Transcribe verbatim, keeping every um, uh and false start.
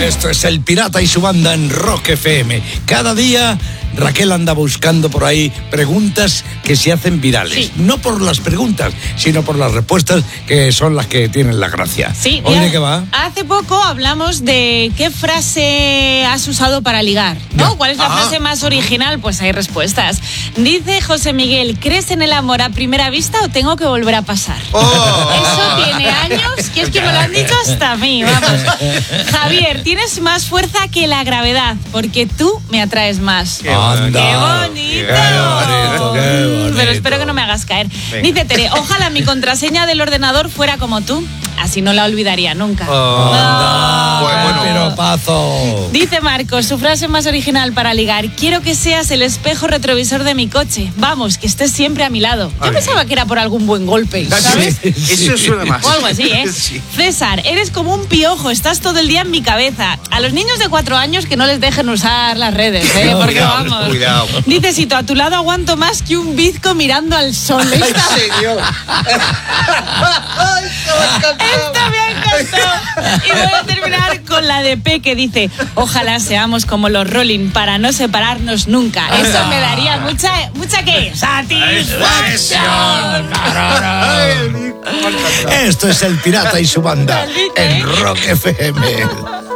Esto es El Pirata y su banda en Rock F M. Cada día Raquel anda buscando por ahí preguntas que se hacen virales. Sí. No por las preguntas, sino por las respuestas, que son las que tienen la gracia. Sí. ¿Hoy de qué va? Hace poco hablamos de qué frase has usado para ligar, ¿no? Ya. ¿Cuál es la Ajá. frase más original? Pues hay respuestas. Dice José Miguel: ¿crees en el amor a primera vista o tengo que volver a pasar? Oh. Eso tiene años, que es que me lo han dicho hasta a mí, vamos. Javier: tienes más fuerza que la gravedad, porque tú me atraes más. Qué bonito. ¡Qué bonito! ¡Qué bonito, qué bonito! Pero espero que no me hagas caer. Venga. Dice Tere: ojalá mi contraseña del ordenador fuera como tú. Así no la olvidaría nunca. Oh, no. Pues bueno, piropazo. Dice Marcos, su frase más original para ligar: quiero que seas el espejo retrovisor de mi coche. Vamos, que estés siempre a mi lado. Yo Ay. pensaba que era por algún buen golpe, ¿sabes? Sí, sí. Eso suena más. O algo así, ¿eh? Sí. César: eres como un piojo, estás todo el día en mi cabeza. A los niños de cuatro años que no les dejen usar las redes, ¿eh? No, Porque cuidado, vamos. Cuidado. Dice Sito: a tu lado aguanto más que un bizco mirando al sol. Ay, señor. Esta me ha encantado. Y voy a terminar con la de P, que dice: ojalá seamos como los Rolling para no separarnos nunca. Eso me daría mucha, mucha ¿qué? Satisfacción. Esto es El Pirata y su banda en Rock F M.